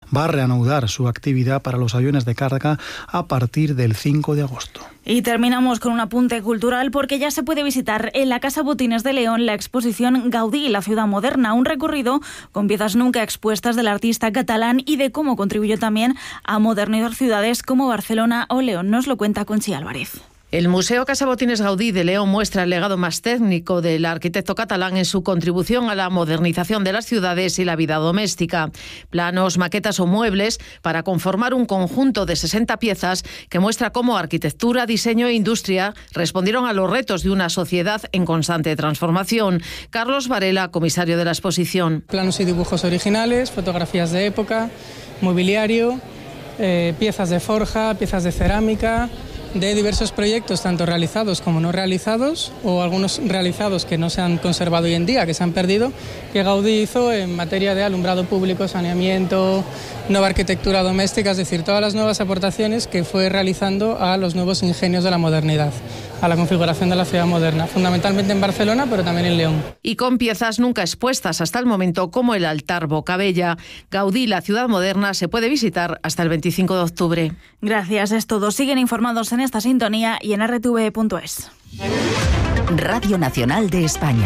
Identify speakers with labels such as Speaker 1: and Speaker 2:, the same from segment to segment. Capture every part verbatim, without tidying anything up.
Speaker 1: va a reanudar su actividad para los aviones de carga a partir del cinco de agosto.
Speaker 2: Y terminamos con un apunte cultural porque ya se puede visitar en la Casa Botines de León la exposición Gaudí, la ciudad moderna, un recorrido con piezas nunca expuestas del artista catalán y de cómo contribuyó también a modernizar ciudades como Barcelona o León. Nos lo cuenta Conchi Álvarez.
Speaker 3: El Museo Casa Botines Gaudí de León muestra el legado más técnico del arquitecto catalán en su contribución a la modernización de las ciudades y la vida doméstica. Planos, maquetas o muebles para conformar un conjunto de sesenta piezas que muestra cómo arquitectura, diseño e industria respondieron a los retos de una sociedad en constante transformación. Carlos Varela, comisario de la exposición.
Speaker 4: Planos y dibujos originales, fotografías de época, mobiliario, eh, piezas de forja, piezas de cerámica, de diversos proyectos, tanto realizados como no realizados, o algunos realizados que no se han conservado hoy en día, que se han perdido, que Gaudí hizo en materia de alumbrado público, saneamiento, nueva arquitectura doméstica, es decir, todas las nuevas aportaciones que fue realizando a los nuevos ingenios de la modernidad, a la configuración de la ciudad moderna, fundamentalmente en Barcelona, pero también en León.
Speaker 3: Y con piezas nunca expuestas hasta el momento, como el altar Bocabella. Gaudí, la ciudad moderna, se puede visitar hasta el veinticinco de octubre.
Speaker 2: Gracias, es todo. Siguen informados en esta sintonía y en erre te ve punto es.
Speaker 5: Radio Nacional de España.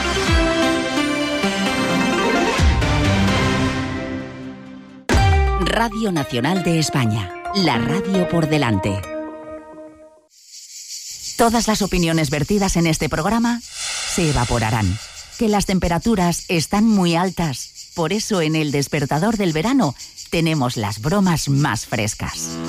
Speaker 5: Radio Nacional de España. La radio por delante. Todas las opiniones vertidas en este programa se evaporarán. Que las temperaturas están muy altas. Por eso en El Despertador del Verano tenemos las bromas más frescas.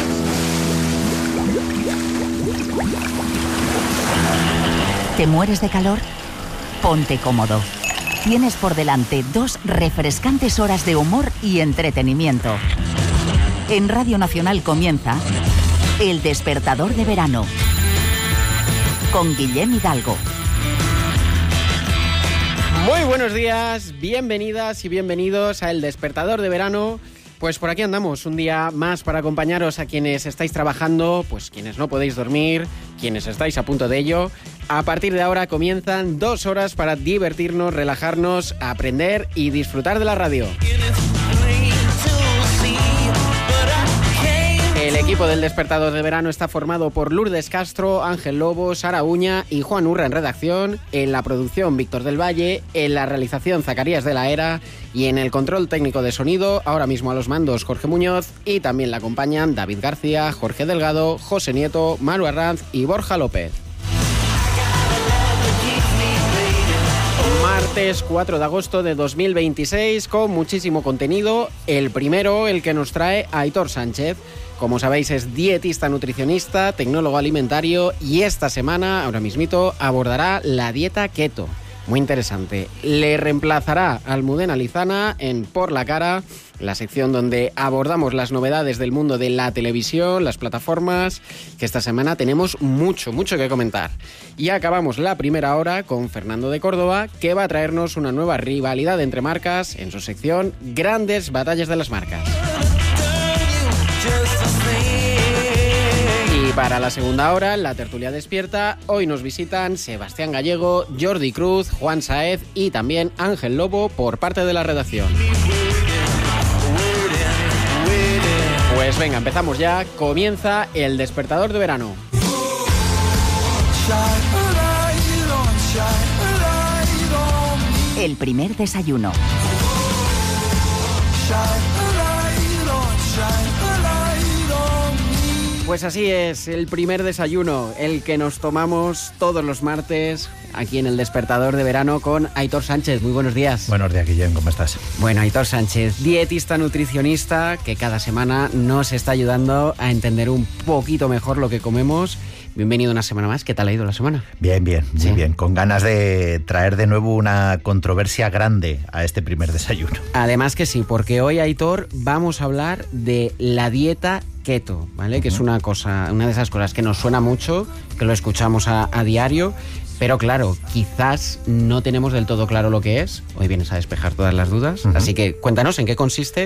Speaker 5: ¿Te mueres de calor? Ponte cómodo. Tienes por delante dos refrescantes horas de humor y entretenimiento. En Radio Nacional comienza El Despertador de Verano con Guillem Hidalgo.
Speaker 6: Muy buenos días, bienvenidas y bienvenidos a El Despertador de Verano. Pues por aquí andamos, un día más para acompañaros a quienes estáis trabajando, pues quienes no podéis dormir, quienes estáis a punto de ello. A partir de ahora comienzan dos horas para divertirnos, relajarnos, aprender y disfrutar de la radio. El equipo del Despertador de Verano está formado por Lourdes Castro, Ángel Lobo, Sara Uña y Juan Urra en redacción, en la producción Víctor del Valle, en la realización Zacarías de la Era y en el control técnico de sonido, ahora mismo a los mandos Jorge Muñoz, y también la acompañan David García, Jorge Delgado, José Nieto, Maru Arranz y Borja López. Martes cuatro de agosto de dos mil veintiséis, con muchísimo contenido. El primero, el que nos trae Aitor Sánchez. Como sabéis, es dietista nutricionista, tecnólogo alimentario y esta semana, ahora mismito, abordará la dieta keto. Muy interesante. Le reemplazará a Almudena Lizana en Por la Cara, la sección donde abordamos las novedades del mundo de la televisión, las plataformas, que esta semana tenemos mucho, mucho que comentar. Y acabamos la primera hora con Fernando de Córdoba, que va a traernos una nueva rivalidad entre marcas en su sección Grandes Batallas de las Marcas. Y para la segunda hora, la tertulia despierta, hoy nos visitan Sebastián Gallego, Jordi Cruz, Juan Saez y también Ángel Lobo por parte de la redacción. Pues venga, empezamos ya, comienza El Despertador de Verano.
Speaker 5: El primer desayuno.
Speaker 6: Pues así es, el primer desayuno, el que nos tomamos todos los martes aquí en El Despertador de Verano con Aitor Sánchez. Muy buenos días.
Speaker 7: Buenos días, Guillem, ¿cómo estás?
Speaker 6: Bueno, Aitor Sánchez, dietista nutricionista que cada semana nos está ayudando a entender un poquito mejor lo que comemos. Bienvenido una semana más. ¿Qué tal ha ido la semana?
Speaker 7: Bien, bien, muy ¿Sí? bien. Con ganas de traer de nuevo una controversia grande a este primer desayuno.
Speaker 6: Además que sí, porque hoy, Aitor, vamos a hablar de la dieta keto, ¿vale? Uh-huh. Que es una cosa, una de esas cosas que nos suena mucho, que lo escuchamos a, a diario, pero claro, quizás no tenemos del todo claro lo que es. Hoy vienes a despejar todas las dudas, uh-huh. Así que cuéntanos en qué consiste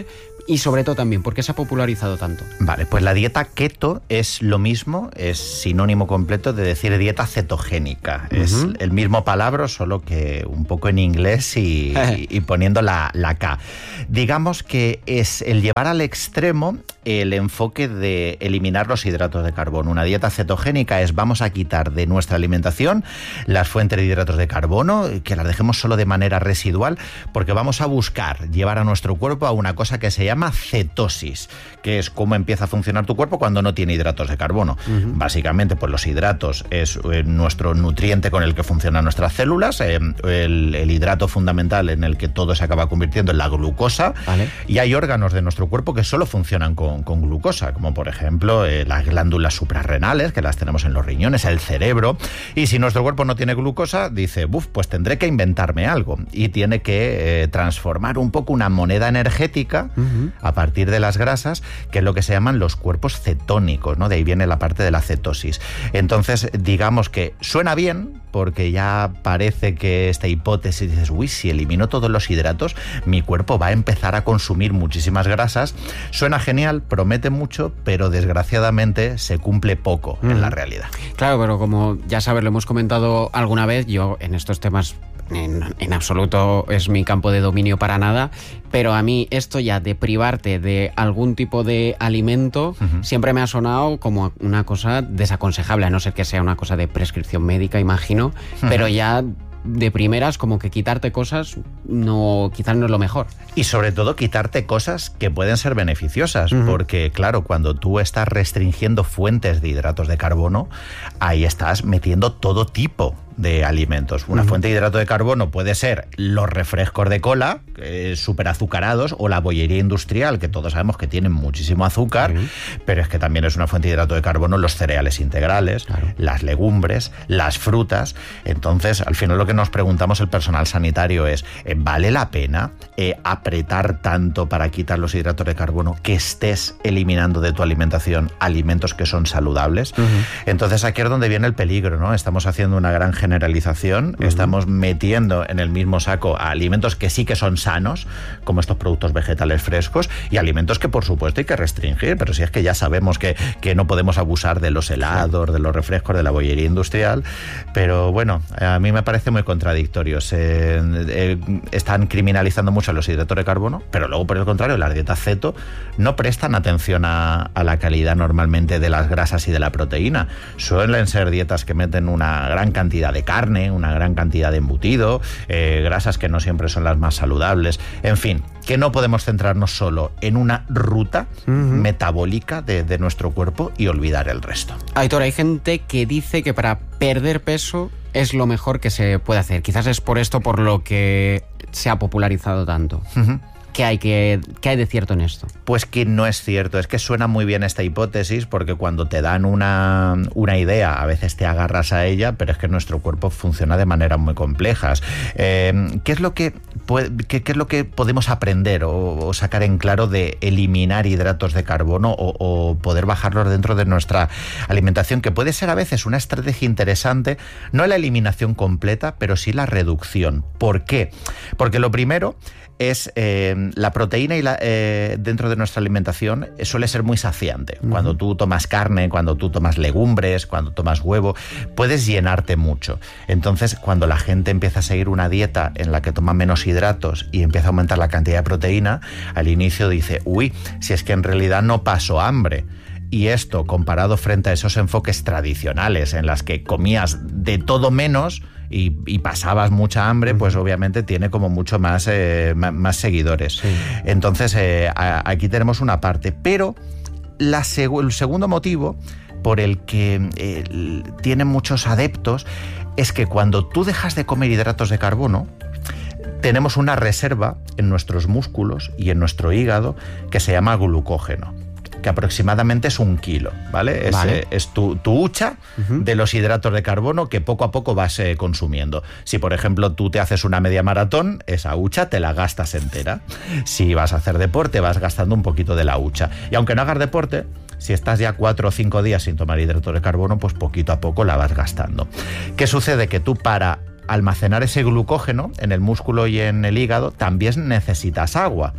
Speaker 6: Y sobre todo también, ¿por qué se ha popularizado tanto?
Speaker 7: Vale, pues la dieta keto es lo mismo, es sinónimo completo de decir dieta cetogénica. Uh-huh. Es el mismo palabra, solo que un poco en inglés y, y, y poniendo la, la K. Digamos que es el llevar al extremo el enfoque de eliminar los hidratos de carbono. Una dieta cetogénica es vamos a quitar de nuestra alimentación las fuentes de hidratos de carbono, que las dejemos solo de manera residual, porque vamos a buscar llevar a nuestro cuerpo a una cosa que se llama cetosis, que es cómo empieza a funcionar tu cuerpo cuando no tiene hidratos de carbono. Uh-huh. Básicamente, pues los hidratos es eh, nuestro nutriente con el que funcionan nuestras células, eh, el, el hidrato fundamental en el que todo se acaba convirtiendo en la glucosa, vale. Y hay órganos de nuestro cuerpo que solo funcionan con, con glucosa, como por ejemplo eh, las glándulas suprarrenales, que las tenemos en los riñones, el cerebro, y si nuestro cuerpo no tiene glucosa, dice, buf, pues tendré que inventarme algo, y tiene que eh, transformar un poco una moneda energética uh-huh. a partir de las grasas, que es lo que se llaman los cuerpos cetónicos, ¿no? De ahí viene la parte de la cetosis. Entonces, digamos que suena bien, porque ya parece que esta hipótesis, dices, uy, si elimino todos los hidratos, mi cuerpo va a empezar a consumir muchísimas grasas. Suena genial, promete mucho, pero desgraciadamente se cumple poco uh-huh. en la realidad.
Speaker 6: Claro, pero como ya sabes, lo hemos comentado alguna vez, yo en estos temas En, en absoluto es mi campo de dominio para nada, pero a mí esto ya de privarte de algún tipo de alimento uh-huh. siempre me ha sonado como una cosa desaconsejable, a no ser que sea una cosa de prescripción médica, imagino, uh-huh. pero ya de primeras como que quitarte cosas no, quizás no es lo mejor.
Speaker 7: Y sobre todo quitarte cosas que pueden ser beneficiosas, uh-huh. porque claro, cuando tú estás restringiendo fuentes de hidratos de carbono, ahí estás metiendo todo tipo de alimentos. Una uh-huh. fuente de hidrato de carbono puede ser los refrescos de cola, eh, súper azucarados, o la bollería industrial, que todos sabemos que tienen muchísimo azúcar, uh-huh. pero es que también es una fuente de hidrato de carbono los cereales integrales, claro. las legumbres, las frutas. Entonces, al final lo que nos preguntamos el personal sanitario es, eh, ¿vale la pena eh, apretar tanto para quitar los hidratos de carbono que estés eliminando de tu alimentación alimentos que son saludables? Uh-huh. Entonces, aquí es donde viene el peligro, ¿no? Estamos haciendo una gran generalización, uh-huh. estamos metiendo en el mismo saco a alimentos que sí que son sanos, como estos productos vegetales frescos, y alimentos que por supuesto hay que restringir, pero si es que ya sabemos que, que no podemos abusar de los helados, de los refrescos, de la bollería industrial, pero bueno, a mí me parece muy contradictorio. Se, eh, están criminalizando mucho los hidratos de carbono, pero luego por el contrario las dietas ceto no prestan atención a, a la calidad normalmente de las grasas y de la proteína. Suelen ser dietas que meten una gran cantidad de carne, una gran cantidad de embutido, eh, grasas que no siempre son las más saludables. En fin, que no podemos centrarnos solo en una ruta uh-huh. metabólica de, de nuestro cuerpo y olvidar el resto.
Speaker 6: Aitor, hay gente que dice que para perder peso es lo mejor que se puede hacer. Quizás es por esto por lo que se ha popularizado tanto. Uh-huh. ¿Qué hay, que, ¿Qué hay de cierto en esto?
Speaker 7: Pues que no es cierto. Es que suena muy bien esta hipótesis, porque cuando te dan una, una idea, a veces te agarras a ella, pero es que nuestro cuerpo funciona de maneras muy complejas. Eh, ¿qué es lo que, qué, qué es lo que podemos aprender o, o sacar en claro de eliminar hidratos de carbono o, o poder bajarlos dentro de nuestra alimentación? Que puede ser a veces una estrategia interesante, no la eliminación completa, pero sí la reducción. ¿Por qué? Porque lo primero es eh, la proteína y la, eh, dentro de nuestra alimentación suele ser muy saciante. Uh-huh. Cuando tú tomas carne, cuando tú tomas legumbres, cuando tomas huevo, puedes llenarte mucho. Entonces, cuando la gente empieza a seguir una dieta en la que toma menos hidratos y empieza a aumentar la cantidad de proteína, al inicio dice, uy, si es que en realidad no paso hambre. Y esto, comparado frente a esos enfoques tradicionales en las que comías de todo menos y, y pasabas mucha hambre, pues obviamente tiene como mucho más, eh, más, más seguidores. Sí. Entonces, eh, a, aquí tenemos una parte. Pero la seg- el segundo motivo por el que eh, tiene muchos adeptos es que cuando tú dejas de comer hidratos de carbono, tenemos una reserva en nuestros músculos y en nuestro hígado que se llama glucógeno, que aproximadamente es un kilo, ¿vale? Es, vale. Eh, es tu, tu hucha uh-huh. de los hidratos de carbono que poco a poco vas eh, consumiendo. Si, por ejemplo, tú te haces una media maratón, esa hucha te la gastas entera. Si vas a hacer deporte, vas gastando un poquito de la hucha. Y aunque no hagas deporte, si estás ya cuatro o cinco días sin tomar hidratos de carbono, pues poquito a poco la vas gastando. ¿Qué sucede? Que tú, para almacenar ese glucógeno en el músculo y en el hígado, también necesitas agua.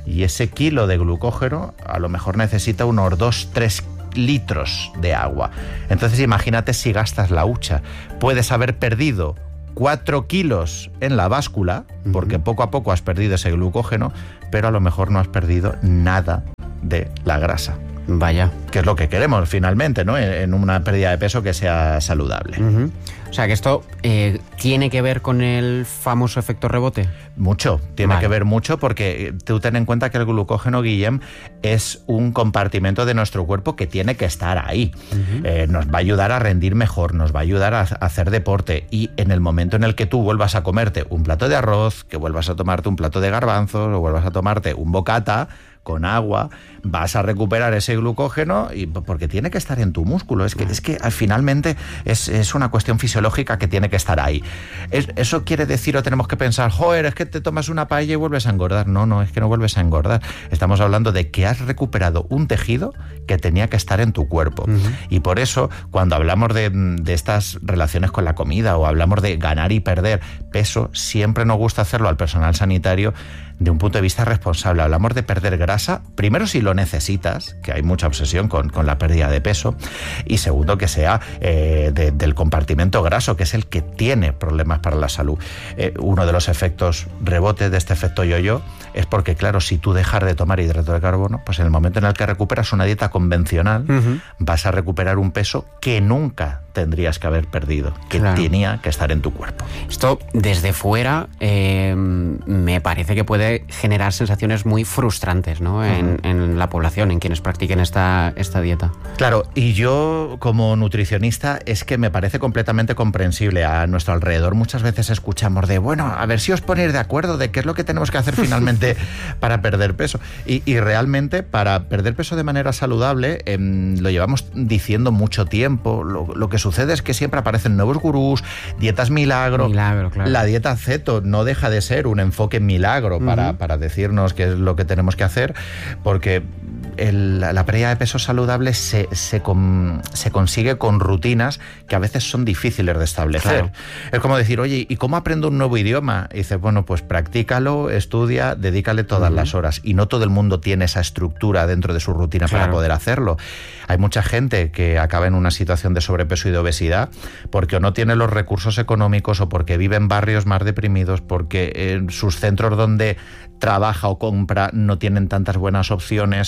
Speaker 7: y ese kilo de glucógeno a lo mejor necesita unos dos, tres litros de agua. Entonces imagínate si gastas la hucha. Puedes haber perdido cuatro kilos en la báscula, porque poco a poco has perdido ese glucógeno, pero a lo mejor no has perdido nada de la grasa.
Speaker 6: Vaya.
Speaker 7: Que es lo que queremos finalmente, ¿no? En una pérdida de peso que sea saludable.
Speaker 6: Uh-huh. O sea, que esto eh, tiene que ver con el famoso efecto rebote.
Speaker 7: Mucho, tiene
Speaker 6: vale.
Speaker 7: que ver mucho, porque tú ten en cuenta que el glucógeno, Guillem, es un compartimento de nuestro cuerpo que tiene que estar ahí. Uh-huh. Eh, nos va a ayudar a rendir mejor, nos va a ayudar a, a hacer deporte, y en el momento en el que tú vuelvas a comerte un plato de arroz, que vuelvas a tomarte un plato de garbanzos o vuelvas a tomarte un bocata con agua, vas a recuperar ese glucógeno, y porque tiene que estar en tu músculo. Es que, es que finalmente es, es una cuestión fisiológica que tiene que estar ahí. Es, ¿Eso quiere decir o tenemos que pensar, joder, es que te tomas una paella y vuelves a engordar? No, no, es que no vuelves a engordar. Estamos hablando de que has recuperado un tejido que tenía que estar en tu cuerpo. Uh-huh. Y por eso, cuando hablamos de, de estas relaciones con la comida o hablamos de ganar y perder peso, siempre nos gusta hacerlo al personal sanitario de un punto de vista responsable. Hablamos de perder grasa, primero si lo necesitas, que hay mucha obsesión con, con la pérdida de peso, y segundo que sea eh, de, del compartimento graso, que es el que tiene problemas para la salud. Eh, uno de los efectos rebotes de este efecto yo-yo es porque, claro, si tú dejas de tomar hidrato de carbono, pues en el momento en el que recuperas una dieta convencional, uh-huh. vas a recuperar un peso que nunca tendrías que haber perdido, que claro. tenía que estar en tu cuerpo.
Speaker 6: Esto desde fuera eh, me parece que puede generar sensaciones muy frustrantes, ¿no? Uh-huh. en, en la población, en quienes practiquen esta, esta dieta.
Speaker 7: Claro, y yo como nutricionista es que me parece completamente comprensible. A nuestro alrededor muchas veces escuchamos de, bueno, a ver si os ponéis de acuerdo de qué es lo que tenemos que hacer finalmente para perder peso. Y, y realmente para perder peso de manera saludable eh, lo llevamos diciendo mucho tiempo. Lo, lo que sucede es que siempre aparecen nuevos gurús, dietas milagro.
Speaker 6: Milagro, claro.
Speaker 7: La dieta ceto no deja de ser un enfoque milagro uh-huh. para, para decirnos qué es lo que tenemos que hacer, porque el, la pérdida de peso saludable se, se, con, se consigue con rutinas que a veces son difíciles de establecer. Claro. Es como decir, oye, ¿y cómo aprendo un nuevo idioma? Y dices, bueno, pues practícalo, estudia, dedícale todas uh-huh. las horas. Y no todo el mundo tiene esa estructura dentro de su rutina claro. para poder hacerlo. Hay mucha gente que acaba en una situación de sobrepeso y de obesidad porque o no tiene los recursos económicos, o porque vive en barrios más deprimidos, porque en sus centros donde trabaja o compra no tienen tantas buenas opciones.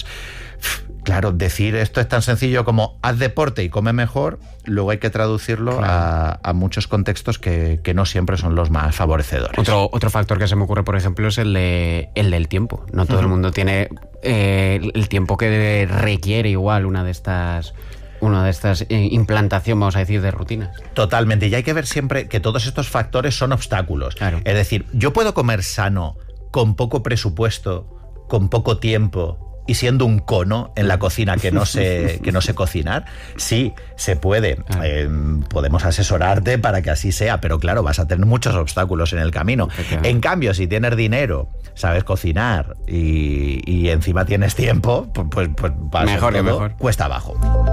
Speaker 7: Claro, decir esto es tan sencillo como haz deporte y come mejor, luego hay que traducirlo claro. a, a muchos contextos que, que no siempre son los más favorecedores.
Speaker 6: Otro, otro factor que se me ocurre, por ejemplo, es el, de, el del tiempo. No todo uh-huh. el mundo tiene eh, el tiempo que requiere igual una de estas... una de estas eh, implantación, vamos a decir, de rutinas.
Speaker 7: Totalmente, y hay que ver siempre que todos estos factores son obstáculos. Claro. Es decir, yo puedo comer sano, con poco presupuesto, con poco tiempo, y siendo un cono en la cocina que no sé, que no sé cocinar. Sí, se puede. Ah. Eh, podemos asesorarte para que así sea, pero claro, vas a tener muchos obstáculos en el camino. En cambio, si tienes dinero, sabes cocinar y, y encima tienes tiempo, pues, pues, pues va a
Speaker 6: mejor
Speaker 7: ser
Speaker 6: que
Speaker 7: todo
Speaker 6: mejor.
Speaker 7: Cuesta abajo.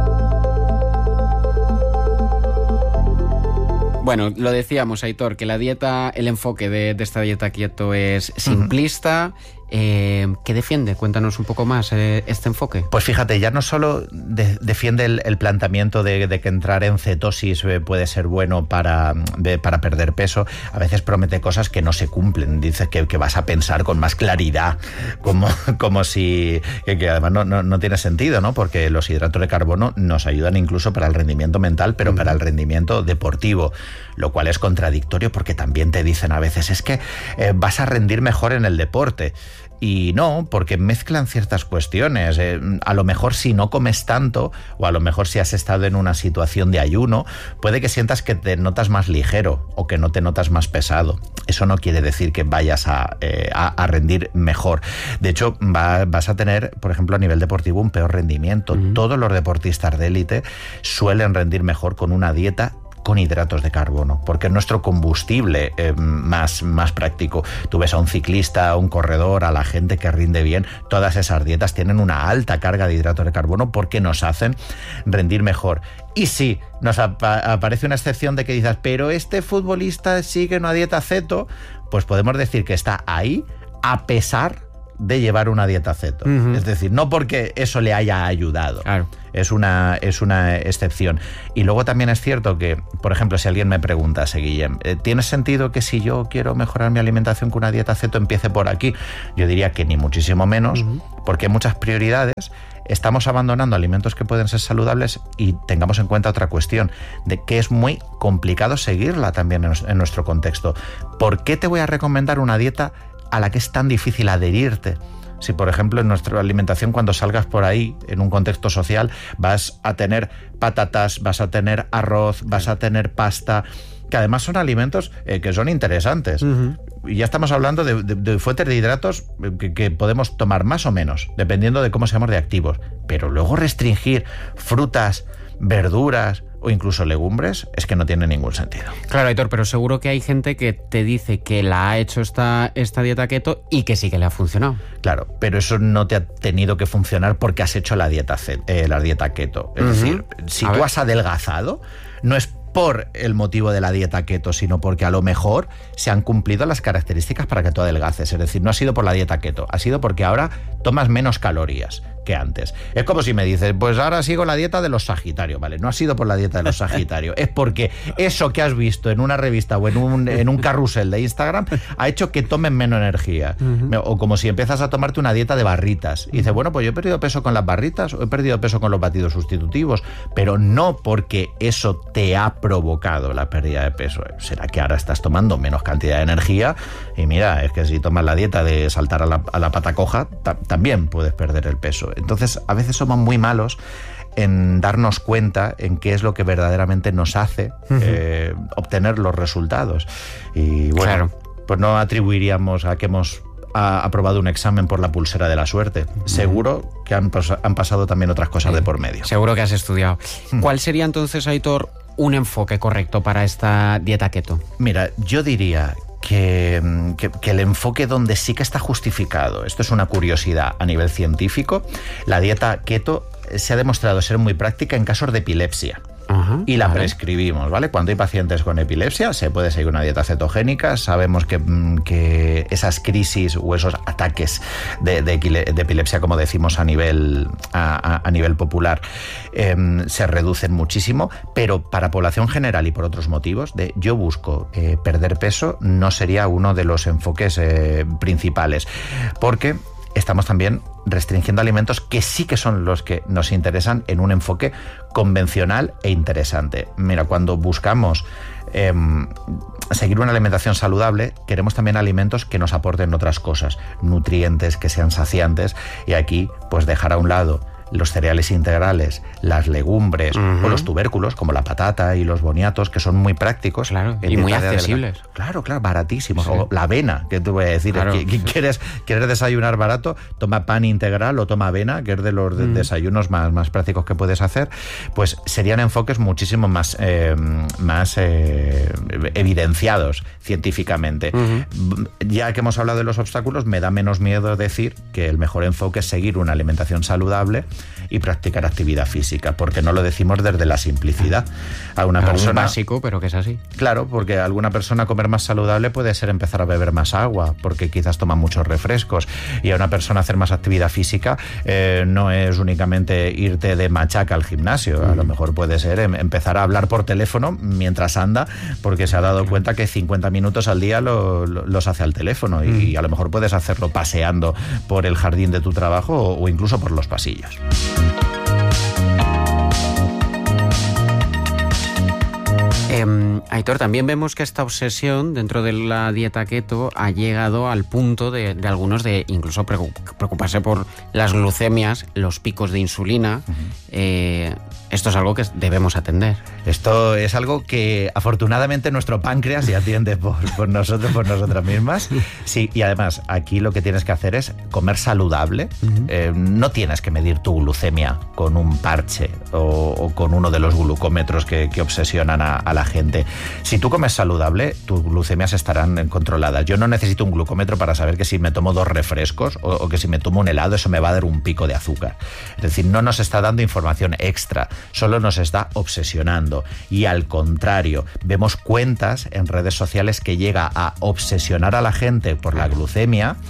Speaker 6: Bueno, lo decíamos, Aitor, que la dieta, el enfoque de, de esta dieta keto es simplista. Uh-huh. Eh, ¿Qué defiende? Cuéntanos un poco más eh, este enfoque.
Speaker 7: Pues fíjate, ya no solo de, defiende el, el planteamiento de, de que entrar en cetosis eh, puede ser bueno para, de, para perder peso, a veces promete cosas que no se cumplen. Dice que, que vas a pensar con más claridad, como, como si... Que, que además no, no, no tiene sentido, ¿no? Porque los hidratos de carbono nos ayudan incluso para el rendimiento mental, pero mm. para el rendimiento deportivo, lo cual es contradictorio porque también te dicen a veces es que eh, vas a rendir mejor en el deporte. Y no, porque mezclan ciertas cuestiones. Eh, a lo mejor si no comes tanto, o a lo mejor si has estado en una situación de ayuno, puede que sientas que te notas más ligero o que no te notas más pesado. Eso no quiere decir que vayas a, eh, a, a rendir mejor. De hecho, va, vas a tener, por ejemplo, a nivel deportivo, un peor rendimiento. Uh-huh. Todos los deportistas de élite suelen rendir mejor con una dieta con hidratos de carbono, porque es nuestro combustible eh, más, más práctico. Tú ves a un ciclista, a un corredor, a la gente que rinde bien, todas esas dietas tienen una alta carga de hidratos de carbono porque nos hacen rendir mejor. Y sí, nos ap- aparece una excepción de que dices, pero este futbolista sigue una dieta ceto, pues podemos decir que está ahí a pesar de llevar una dieta ceto. Uh-huh. Es decir, no porque eso le haya ayudado. Claro. Es una, es una excepción. Y luego también es cierto que, por ejemplo, si alguien me pregunta, Guillem, ¿tiene sentido que si yo quiero mejorar mi alimentación con una dieta ceto empiece por aquí? Yo diría que ni muchísimo menos, uh-huh. porque hay muchas prioridades. Estamos abandonando alimentos que pueden ser saludables y tengamos en cuenta otra cuestión, de que es muy complicado seguirla también en nuestro contexto. ¿Por qué te voy a recomendar una dieta a la que es tan difícil adherirte? Si, por ejemplo, en nuestra alimentación, cuando salgas por ahí, en un contexto social, vas a tener patatas, vas a tener arroz, vas a tener pasta, que además son alimentos eh, que son interesantes. Uh-huh. Y ya estamos hablando de, de, de fuentes de hidratos que, que podemos tomar más o menos, dependiendo de cómo seamos de activos. Pero luego restringir frutas, verduras o incluso legumbres, es que no tiene ningún sentido.
Speaker 8: Claro, Aitor, pero seguro que hay gente que te dice que la ha hecho esta, esta dieta keto y que sí que le ha funcionado.
Speaker 7: Claro, pero eso no te ha tenido que funcionar porque has hecho la dieta, eh, la dieta keto. Es uh-huh. decir, si a tú ver. has adelgazado, no es por el motivo de la dieta keto, sino porque a lo mejor se han cumplido las características para que tú adelgaces. Es decir, no ha sido por la dieta keto, ha sido porque ahora tomas menos calorías que antes. Es como si me dices, pues ahora sigo la dieta de los Sagitario, ¿vale? No ha sido por la dieta de los Sagitario, es porque eso que has visto en una revista o en un, en un carrusel de Instagram ha hecho que tomen menos energía. Uh-huh. O como si empiezas a tomarte una dieta de barritas y dices, bueno, pues yo he perdido peso con las barritas o he perdido peso con los batidos sustitutivos, pero no porque eso te ha provocado la pérdida de peso. Será que ahora estás tomando menos cantidad de energía y mira, es que si tomas la dieta de saltar a la, a la pata coja, ta- también puedes perder el peso. Entonces, a veces somos muy malos en darnos cuenta en qué es lo que verdaderamente nos hace uh-huh. eh, obtener los resultados. Y bueno, claro. pues no atribuiríamos a que hemos a, aprobado un examen por la pulsera de la suerte. Uh-huh. Seguro que han, han pasado también otras cosas sí. de por medio.
Speaker 8: Seguro que has estudiado. Uh-huh. ¿Cuál sería entonces, Aitor, un enfoque correcto para esta dieta keto?
Speaker 7: Mira, yo diría Que, que, que el enfoque donde sí que está justificado, esto es una curiosidad a nivel científico, la dieta keto se ha demostrado ser muy práctica en casos de epilepsia. Ajá, y la vale. prescribimos, ¿vale? Cuando hay pacientes con epilepsia se puede seguir una dieta cetogénica. Sabemos que, que esas crisis o esos ataques de, de, de epilepsia, como decimos a nivel, a, a nivel popular, eh, se reducen muchísimo, pero para población general y por otros motivos, de yo busco eh, perder peso, no sería uno de los enfoques eh, principales, porque estamos también restringiendo alimentos que sí que son los que nos interesan en un enfoque convencional e interesante. Mira, cuando buscamos eh, seguir una alimentación saludable, queremos también alimentos que nos aporten otras cosas, nutrientes, que sean saciantes, y aquí pues dejar a un lado los cereales integrales, las legumbres uh-huh. o los tubérculos como la patata y los boniatos, que son muy prácticos,
Speaker 8: claro, y muy accesibles.
Speaker 7: Claro, claro, baratísimos. Sí. O la avena, que te voy a decir, claro. que, que quieres, quieres desayunar barato, toma pan integral o toma avena, que es de los uh-huh. desayunos más, más prácticos que puedes hacer. Pues serían enfoques muchísimo más, eh, más eh, evidenciados científicamente. Uh-huh. Ya que hemos hablado de los obstáculos, me da menos miedo decir que el mejor enfoque es seguir una alimentación saludable y practicar actividad física, porque no lo decimos desde la simplicidad. A una
Speaker 8: Algo
Speaker 7: persona
Speaker 8: básico, pero que es así.
Speaker 7: Claro, porque a alguna persona comer más saludable puede ser empezar a beber más agua, porque quizás toma muchos refrescos, y a una persona hacer más actividad física eh, no es únicamente irte de machaca al gimnasio. Mm. A lo mejor puede ser em- empezar a hablar por teléfono mientras anda, porque se ha dado cuenta que cincuenta minutos al día lo, lo, los hace al teléfono, mm. y a lo mejor puedes hacerlo paseando por el jardín de tu trabajo o, o incluso por los pasillos.
Speaker 8: Eh, Aitor, también vemos que esta obsesión dentro de la dieta keto ha llegado al punto de, de algunos de incluso preocuparse por las glucemias, los picos de insulina. Uh-huh. Eh, esto es algo que debemos atender.
Speaker 7: Esto es algo que afortunadamente nuestro páncreas ya atiende por, por nosotros, por nosotras mismas. Sí, y además aquí lo que tienes que hacer es comer saludable. Uh-huh. Eh, no tienes que medir tu glucemia con un parche o, o con uno de los glucómetros que, que obsesionan a, a la gente. Si tú comes saludable, tus glucemias estarán controladas. Yo no necesito un glucómetro para saber que si me tomo dos refrescos o, o que si me tomo un helado, eso me va a dar un pico de azúcar. Es decir, no nos está dando información extra, solo nos está obsesionando. Y al contrario, vemos cuentas en redes sociales que llega a obsesionar a la gente por la glucemia,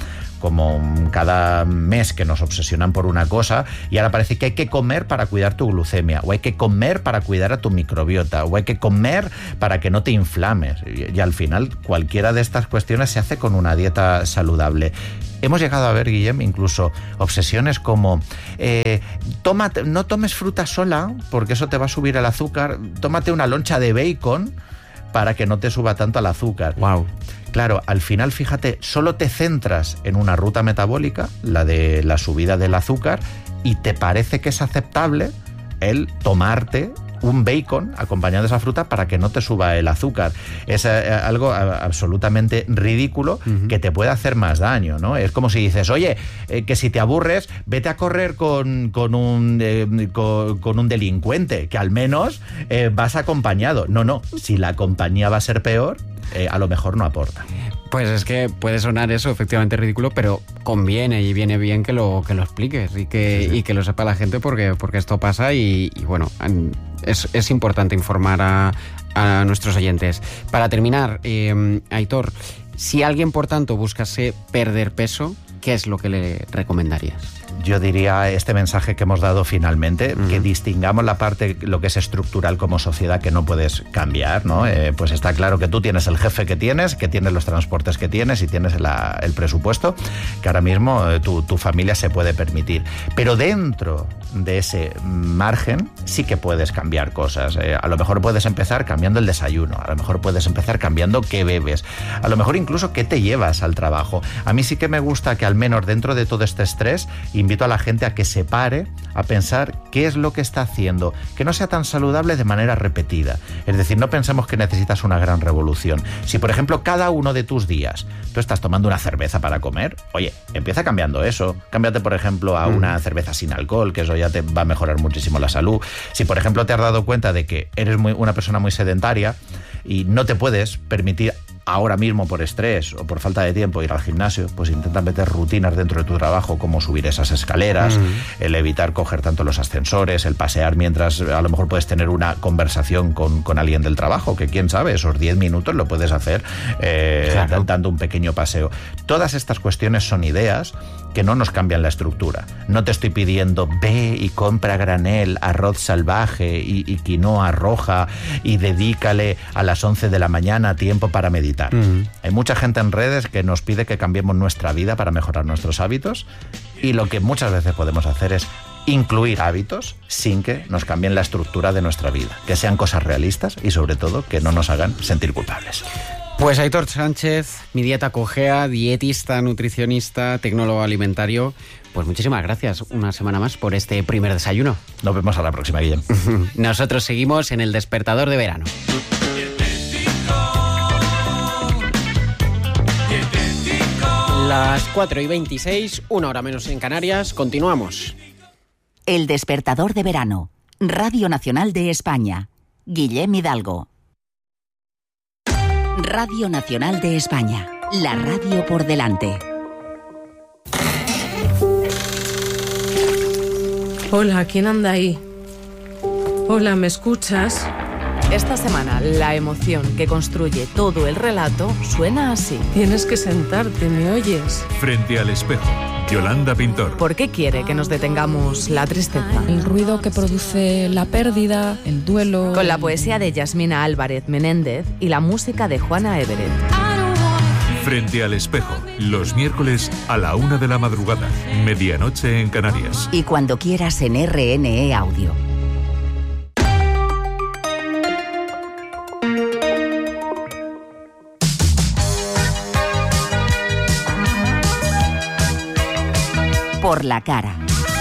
Speaker 7: como cada mes que nos obsesionan por una cosa, y ahora parece que hay que comer para cuidar tu glucemia, o hay que comer para cuidar a tu microbiota, o hay que comer para que no te inflames. Y, y al final cualquiera de estas cuestiones se hace con una dieta saludable. Hemos llegado a ver, Guillem, incluso obsesiones como eh, tómate, no tomes fruta sola porque eso te va a subir el azúcar, tómate una loncha de bacon para que no te suba tanto el azúcar.
Speaker 8: Wow.
Speaker 7: Claro, al final, fíjate, solo te centras en una ruta metabólica, la de la subida del azúcar, y te parece que es aceptable el tomarte un bacon acompañado de esa fruta para que no te suba el azúcar. Es eh, algo a, absolutamente ridículo, uh-huh, que te puede hacer más daño, ¿no? Es como si dices, oye, eh, que si te aburres, vete a correr con, con, un, eh, con, con un delincuente, que al menos eh, vas acompañado. No, no, si la compañía va a ser peor, eh, a lo mejor no aporta.
Speaker 8: Pues es que puede sonar eso efectivamente ridículo, pero conviene y viene bien que lo, que lo expliques y que, sí, sí. y que lo sepa la gente, porque, porque esto pasa y, y bueno, es, es importante informar a, a nuestros oyentes. Para terminar, eh, Aitor, si alguien, por tanto, buscase perder peso, ¿qué es lo que le recomendarías?
Speaker 7: Yo diría este mensaje que hemos dado finalmente, uh-huh, que distingamos la parte, lo que es estructural como sociedad, que no puedes cambiar, ¿no? Eh, pues está claro que tú tienes el jefe que tienes, que tienes los transportes que tienes y tienes la, el presupuesto que ahora mismo eh, tu, tu familia se puede permitir. Pero dentro de ese margen sí que puedes cambiar cosas. Eh, a lo mejor puedes empezar cambiando el desayuno, a lo mejor puedes empezar cambiando qué bebes, a lo mejor incluso qué te llevas al trabajo. A mí sí que me gusta que al menos dentro de todo este estrés invito a la gente a que se pare a pensar qué es lo que está haciendo, que no sea tan saludable de manera repetida. Es decir, no pensemos que necesitas una gran revolución. Si, por ejemplo, cada uno de tus días tú estás tomando una cerveza para comer, oye, empieza cambiando eso. Cámbiate, por ejemplo, a una cerveza sin alcohol, que eso ya te va a mejorar muchísimo la salud. Si, por ejemplo, te has dado cuenta de que eres muy, una persona muy sedentaria y no te puedes permitir ahora mismo por estrés o por falta de tiempo ir al gimnasio, pues intenta meter rutinas dentro de tu trabajo, como subir esas escaleras, mm. el evitar coger tanto los ascensores, el pasear mientras a lo mejor puedes tener una conversación con, con alguien del trabajo, que quién sabe, esos diez minutos lo puedes hacer eh, claro. dando un pequeño paseo. Todas estas cuestiones son ideas que no nos cambian la estructura. No te estoy pidiendo ve y compra granel, arroz salvaje y, y quinoa roja y dedícale a las once de la mañana tiempo para meditar. Mm. Hay mucha gente en redes que nos pide que cambiemos nuestra vida para mejorar nuestros hábitos, y lo que muchas veces podemos hacer es incluir hábitos sin que nos cambien la estructura de nuestra vida, que sean cosas realistas y sobre todo que no nos hagan sentir culpables.
Speaker 8: Pues Aitor Sánchez, Mi Dieta Cojea, dietista, nutricionista, tecnólogo alimentario, pues muchísimas gracias una semana más por este primer desayuno.
Speaker 7: Nos vemos a la próxima, Guillem.
Speaker 8: Nosotros seguimos en el Despertador de Verano. Las cuatro y veintiséis, una hora menos en Canarias, continuamos.
Speaker 5: El Despertador de Verano, Radio Nacional de España, Guillem Hidalgo. Radio Nacional de España, la radio por delante.
Speaker 9: Hola, ¿quién anda ahí? Hola, ¿me escuchas?
Speaker 10: Esta semana, la emoción que construye todo el relato suena así.
Speaker 9: Tienes que sentarte, ¿me oyes?
Speaker 11: Frente al espejo, Yolanda Pintor.
Speaker 10: ¿Por qué quiere que nos detengamos la tristeza?
Speaker 12: El ruido que produce la pérdida, el duelo...
Speaker 10: Con la poesía de Yasmina Álvarez Menéndez y la música de Juana Everett.
Speaker 11: Frente al espejo, los miércoles a la una de la madrugada, medianoche en Canarias.
Speaker 5: Y cuando quieras en R N E Audio. Por la cara.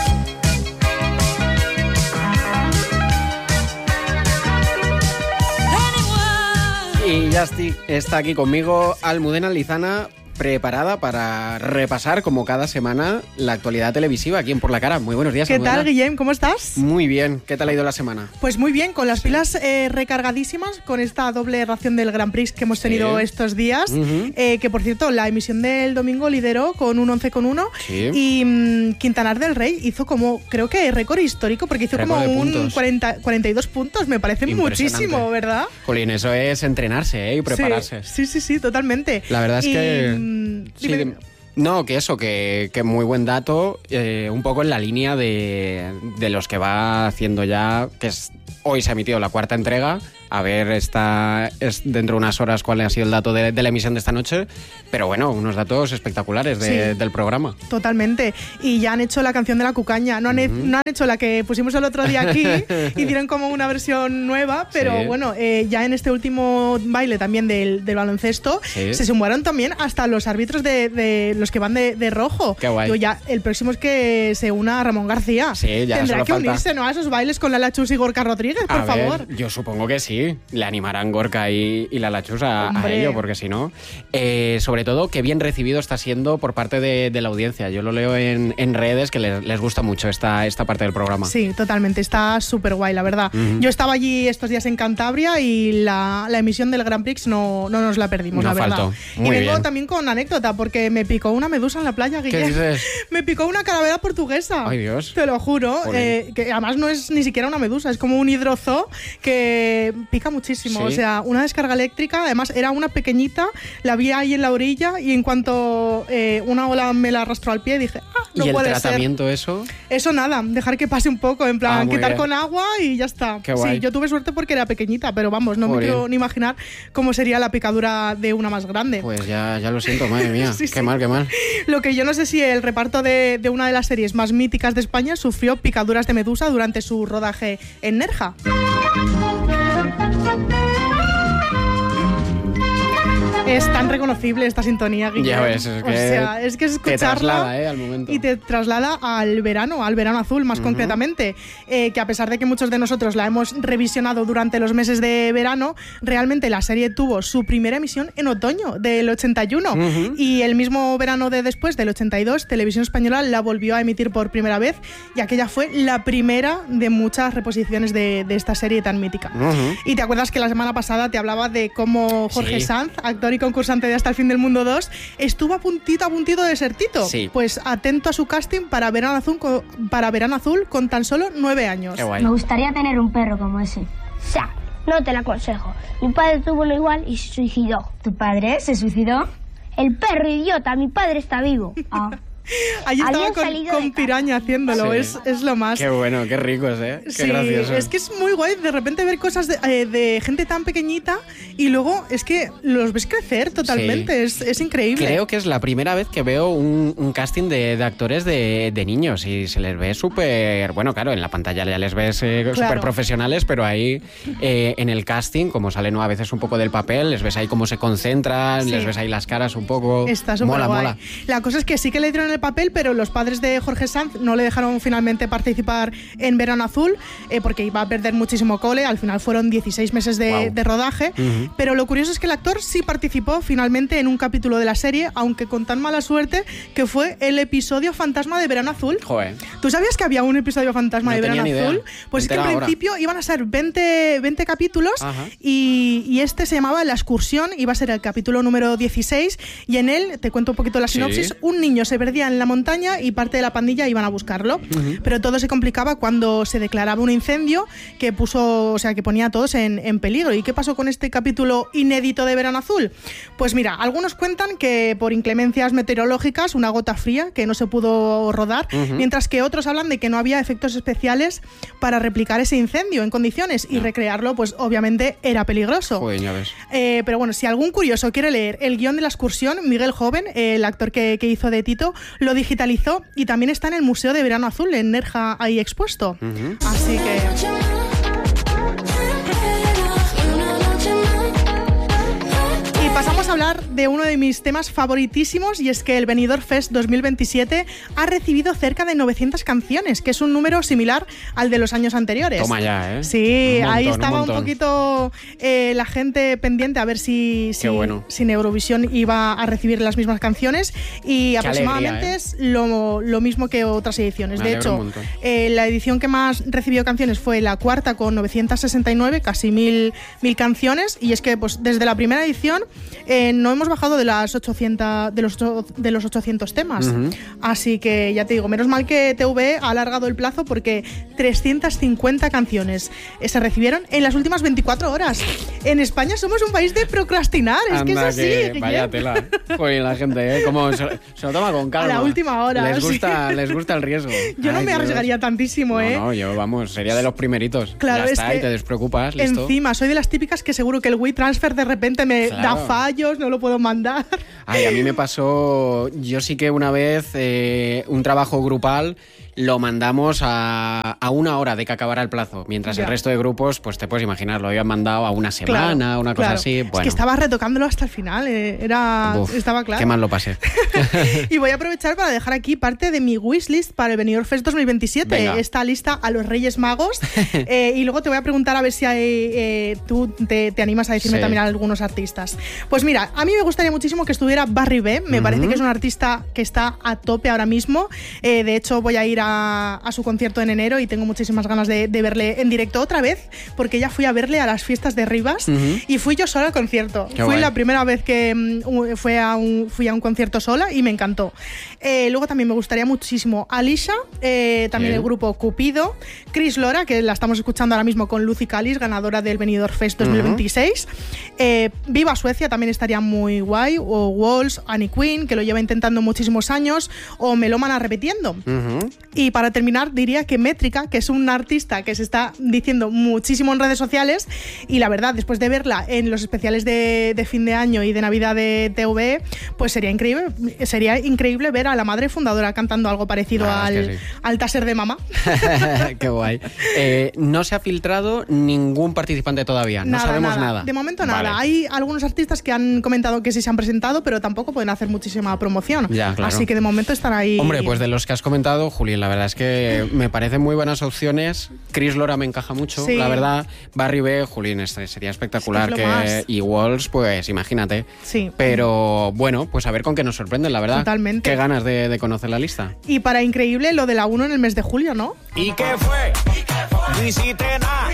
Speaker 6: Y ya estoy, está aquí conmigo Almudena Lizana, preparada para repasar, como cada semana, la actualidad televisiva aquí en Por la Cara. Muy buenos días,
Speaker 13: ¿Qué
Speaker 6: Almudena.
Speaker 13: tal, Guillem? ¿Cómo estás?
Speaker 6: Muy bien. ¿Qué tal ha ido la semana?
Speaker 13: Pues muy bien, con las pilas eh, recargadísimas, con esta doble ración del Grand Prix que hemos tenido sí. estos días, uh-huh. eh, que por cierto, la emisión del domingo lideró con un once con uno sí. y mmm, Quintanar del Rey hizo como, creo que récord histórico, porque hizo récord como un cuarenta, cuarenta y dos puntos, me parece muchísimo, ¿verdad?
Speaker 6: Jolín, eso es entrenarse ¿eh? y prepararse.
Speaker 13: Sí, sí, sí, sí, totalmente.
Speaker 6: La verdad es
Speaker 13: y,
Speaker 6: que...
Speaker 13: Mmm,
Speaker 6: sí,
Speaker 13: dime,
Speaker 6: dime.
Speaker 8: No, que eso, que, que muy buen dato, eh, un poco en la línea de, de los que va haciendo ya, que es, hoy se ha emitido la cuarta entrega. A ver, está, es dentro de unas horas cuál ha sido el dato de, de la emisión de esta noche, pero bueno, unos datos espectaculares de, sí, del programa.
Speaker 13: Totalmente, y ya han hecho la canción de la cucanya, no han, uh-huh. no han hecho la que pusimos el otro día aquí, hicieron como una versión nueva, pero sí. bueno, eh, ya en este último baile también del, del baloncesto, sí. se sumaron también hasta los árbitros de, de los que van de, de rojo.
Speaker 8: Qué guay.
Speaker 13: Yo ya, el próximo es que se una Ramón García.
Speaker 8: Sí, ya
Speaker 13: tendrá que
Speaker 8: falta.
Speaker 13: unirse, ¿no?, a esos bailes con Lala Chus y Gorka Rodríguez, por
Speaker 8: a
Speaker 13: favor.
Speaker 8: Ver, yo supongo que sí. Le animarán Gorka y, y Lala Chus a, a ello, porque si no... Eh, sobre todo, qué bien recibido está siendo por parte de, de la audiencia. Yo lo leo en, en redes que les, les gusta mucho esta, esta parte del programa.
Speaker 13: Sí, totalmente. Está súper guay, la verdad. Uh-huh. Yo estaba allí estos días en Cantabria y la, la emisión del Grand Prix no, no nos la perdimos,
Speaker 8: no
Speaker 13: la verdad.
Speaker 8: Faltó. Muy
Speaker 13: y vengo
Speaker 8: bien.
Speaker 13: también con anécdota, porque me picó una medusa en la playa, Guillem.
Speaker 8: ¿Qué dices?
Speaker 13: Me picó una calavera portuguesa.
Speaker 8: Ay, Dios.
Speaker 13: Te lo juro. Eh, que además no es ni siquiera una medusa, es como un hidrozoo que pica muchísimo. ¿Sí? O sea, una descarga eléctrica, además era una pequeñita, la vi ahí en la orilla y en cuanto eh, una ola me la arrastró al pie dije, ah, no
Speaker 8: ¿Y
Speaker 13: puede
Speaker 8: el
Speaker 13: ser.
Speaker 8: tratamiento eso?
Speaker 13: Eso nada, dejar que pase un poco, en plan,
Speaker 8: ah,
Speaker 13: quitar
Speaker 8: bien.
Speaker 13: con agua y ya está.
Speaker 8: Qué guay.
Speaker 13: Sí, yo tuve suerte porque era pequeñita, pero vamos, no Joder. me quiero ni imaginar cómo sería la picadura de una más grande.
Speaker 8: Pues ya, ya lo siento, madre mía,
Speaker 13: sí,
Speaker 8: qué
Speaker 13: sí.
Speaker 8: mal, qué mal.
Speaker 13: Lo que yo no sé si el reparto de, de una de las series más míticas de España sufrió picaduras de medusa durante su rodaje en Nerja. Es tan reconocible esta sintonía, Guillermo.
Speaker 8: Ya ves, es que,
Speaker 13: o sea, es que escucharla
Speaker 8: te traslada, eh, al momento.
Speaker 13: Y te traslada al verano, al verano azul más uh-huh. concretamente, eh, que a pesar de que muchos de nosotros la hemos revisionado durante los meses de verano, realmente la serie tuvo su primera emisión en otoño del ochenta y uno uh-huh. y el mismo verano de después, del ochenta y dos, Televisión Española la volvió a emitir por primera vez y aquella fue la primera de muchas reposiciones de, de esta serie tan mítica. Uh-huh. Y te acuerdas que la semana pasada te hablaba de cómo Jorge sí. Sanz, actor y concursante de Hasta el fin del mundo dos, estuvo a puntito a puntito de ser Tito.
Speaker 8: Sí.
Speaker 13: Pues atento a su casting para Verano Azul con, para Verano Azul con tan solo nueve años.
Speaker 14: Qué guay. Me gustaría tener un perro como ese. Ya, no te lo aconsejo. Mi padre tuvo uno igual y se suicidó.
Speaker 15: ¿Tu padre se suicidó?
Speaker 14: El perro idiota, mi padre está vivo.
Speaker 15: Ah.
Speaker 13: Allí estaba con, con Piraña haciéndolo, sí. es, es lo más.
Speaker 8: Qué bueno, qué ricos, ¿eh? Qué
Speaker 13: sí,
Speaker 8: gracioso.
Speaker 13: Es que es muy guay de repente ver cosas de, eh, de gente tan pequeñita y luego es que los ves crecer totalmente, sí. es, es increíble.
Speaker 8: Creo que es la primera vez que veo un, un casting de, de actores de, de niños y se les ve súper, bueno, claro, en la pantalla ya les ves eh, súper claro. profesionales, pero ahí eh, en el casting, como salen ¿no? a veces un poco del papel, les ves ahí cómo se concentran, sí. les ves ahí las caras un poco.
Speaker 13: Está súper
Speaker 8: mola,
Speaker 13: guay.
Speaker 8: Mola.
Speaker 13: La cosa es que sí que le dieron el papel, pero los padres de Jorge Sanz no le dejaron finalmente participar en Verano Azul eh, porque iba a perder muchísimo cole. Al final fueron dieciséis meses de, wow. de rodaje, uh-huh. pero lo curioso es que el actor sí participó finalmente en un capítulo de la serie, aunque con tan mala suerte que fue el episodio fantasma de Verano Azul.
Speaker 8: Joder.
Speaker 13: ¿Tú sabías que había un episodio fantasma
Speaker 8: no
Speaker 13: de Verano Azul?
Speaker 8: Idea.
Speaker 13: Pues es que en principio ahora. iban a ser veinte, veinte capítulos y, y este se llamaba La Excursión, iba a ser el capítulo número dieciséis y en él, te cuento un poquito la sinopsis, ¿sí? un niño se perdía en la montaña y parte de la pandilla iban a buscarlo, uh-huh. pero todo se complicaba cuando se declaraba un incendio que puso, o sea, que ponía a todos en, en peligro. ¿Y qué pasó con este capítulo inédito de Verano Azul? Pues mira, algunos cuentan que por inclemencias meteorológicas, una gota fría, que no se pudo rodar, uh-huh. mientras que otros hablan de que no había efectos especiales para replicar ese incendio en condiciones y no. recrearlo, pues obviamente era peligroso.
Speaker 8: Joder, ya ves.
Speaker 13: Eh, pero bueno, si algún curioso quiere leer el guión de La Excursión, Miguel Joven, eh, el actor que, que hizo de Tito, lo digitalizó y también está en el Museo de Verano Azul, en Nerja, ahí expuesto. Uh-huh. Así que... Pasamos a hablar de uno de mis temas favoritísimos y es que el Benidorm Fest dos mil veintisiete ha recibido cerca de novecientas canciones, que es un número similar al de los años anteriores.
Speaker 8: Toma ya, ¿eh?
Speaker 13: Sí,
Speaker 8: montón,
Speaker 13: ahí estaba un,
Speaker 8: un
Speaker 13: poquito eh, la gente pendiente a ver si, si,
Speaker 8: bueno.
Speaker 13: si Eurovisión iba a recibir las mismas canciones y
Speaker 8: Qué
Speaker 13: aproximadamente
Speaker 8: alegría, ¿eh?
Speaker 13: es lo, lo mismo que otras ediciones.
Speaker 8: Me
Speaker 13: de hecho, eh, la edición que más recibió canciones fue la cuarta con novecientas sesenta y nueve, casi mil, mil canciones, y es que pues desde la primera edición Eh, no hemos hemos bajado de las ochocientos, de los, de los ochocientos temas. Uh-huh. Así que ya te digo, menos mal que T V E ha alargado el plazo porque trescientas cincuenta canciones se recibieron en las últimas veinticuatro horas. En España somos un país de procrastinar, es
Speaker 6: Anda,
Speaker 13: que es así.
Speaker 6: Que vaya tela. Joder, la gente, ¿eh? Como se, se lo toma con calma.
Speaker 13: A la última hora.
Speaker 6: Les gusta,
Speaker 13: sí.
Speaker 6: les gusta el riesgo.
Speaker 13: Yo
Speaker 6: Ay,
Speaker 13: no me
Speaker 6: Dios.
Speaker 13: arriesgaría tantísimo, ¿eh?
Speaker 6: No, no, yo, vamos, sería de los primeritos.
Speaker 13: Claro,
Speaker 6: ya
Speaker 13: es
Speaker 6: está,
Speaker 13: que
Speaker 6: y te despreocupas, listo.
Speaker 13: Encima, soy de las típicas que seguro que el WeTransfer de repente me
Speaker 6: Claro.
Speaker 13: da fallos, no lo puedo mandar.
Speaker 6: Ay, a mí me pasó, yo sí que una vez eh, un trabajo grupal lo mandamos a, a una hora de que acabara el plazo, mientras
Speaker 13: Ya.
Speaker 6: el resto de grupos, pues te puedes imaginar, lo habían mandado a una semana,
Speaker 13: Claro,
Speaker 6: una cosa
Speaker 13: claro.
Speaker 6: así. Bueno,
Speaker 13: Es que estaba retocándolo hasta el final, eh, era,
Speaker 6: uf,
Speaker 13: estaba claro.
Speaker 6: qué mal lo pasé.
Speaker 13: Y voy a aprovechar para dejar aquí parte de mi wishlist para el Benidorm Fest dos mil veintisiete.
Speaker 6: Venga.
Speaker 13: Esta lista a los Reyes Magos. eh, y luego te voy a preguntar a ver si hay, eh, tú te, te animas a decirme
Speaker 6: Sí.
Speaker 13: también a algunos artistas. Pues mira, a mí me gustaría muchísimo que estuviera Barry B. Me
Speaker 6: Ujú.
Speaker 13: parece que es un artista que está a tope ahora mismo. Eh, de hecho, voy a ir a, a su concierto en enero y tengo muchísimas ganas de, de verle en directo otra vez, porque ya fui a verle a las fiestas de Rivas.
Speaker 6: Ujú.
Speaker 13: Y fui yo sola al concierto.
Speaker 6: Qué
Speaker 13: Fui
Speaker 6: guay.
Speaker 13: la primera vez que mm, fue a un, fui a un concierto sola y me encantó. Eh, luego también me gustaría muchísimo Alicia, eh, también
Speaker 6: Bien.
Speaker 13: el grupo Cupido, Chris Lora, que la estamos escuchando ahora mismo con Lucy Calis, ganadora del Benidorm Fest dos mil veintiséis. Uh-huh. eh, Viva Suecia también estaría muy guay, o Walls, Annie Quinn, que lo lleva intentando muchísimos años, o Melómana repitiendo.
Speaker 6: Uh-huh.
Speaker 13: Y para terminar diría que Métrica, que es un artista que se está diciendo muchísimo en redes sociales, y la verdad, después de verla en los especiales de, de fin de año y de Navidad de T V E, pues sería increíble, sería increíble ver a la madre fundadora cantando algo parecido
Speaker 6: La
Speaker 13: al,
Speaker 6: verdad es que sí.
Speaker 13: al taser de mamá.
Speaker 6: Qué guay. Eh, no se ha filtrado ningún participante todavía, no
Speaker 13: Nada,
Speaker 6: sabemos
Speaker 13: nada.
Speaker 6: nada.
Speaker 13: De momento nada.
Speaker 6: Vale.
Speaker 13: Hay algunos artistas que han comentado que sí se han presentado, pero tampoco pueden hacer muchísima promoción.
Speaker 6: Ya, claro.
Speaker 13: Así que de momento están ahí.
Speaker 6: Hombre, pues de los que has comentado, Juli, la verdad es que me parecen muy buenas opciones. Chris Lora me encaja mucho,
Speaker 13: Sí.
Speaker 6: la verdad. Barry B, Julín, este sería espectacular.
Speaker 13: Es lo
Speaker 6: que
Speaker 13: más.
Speaker 6: Y Walls, pues imagínate.
Speaker 13: Sí.
Speaker 6: Pero bueno, pues a ver con qué nos sorprenden, la verdad.
Speaker 13: Totalmente.
Speaker 6: Qué ganas de, de conocer la lista.
Speaker 13: Y para increíble, lo de la uno en el mes de julio, ¿no?
Speaker 15: ¿Y qué fue? No hiciste nada.